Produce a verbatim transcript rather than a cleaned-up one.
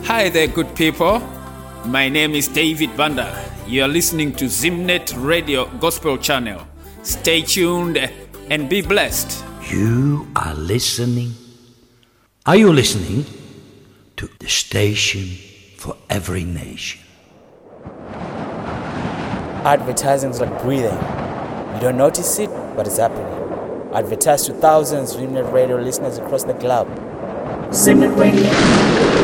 Hi there, good people. My name is David Banda. You are listening to Zimnet Radio Gospel Channel. Stay tuned and be blessed. You are listening. Are you listening to the station for every nation? Advertising is like breathing. You don't notice it, but it's happening. Advertise to thousands of Zimnet Radio listeners across the globe. Zimnet Radio.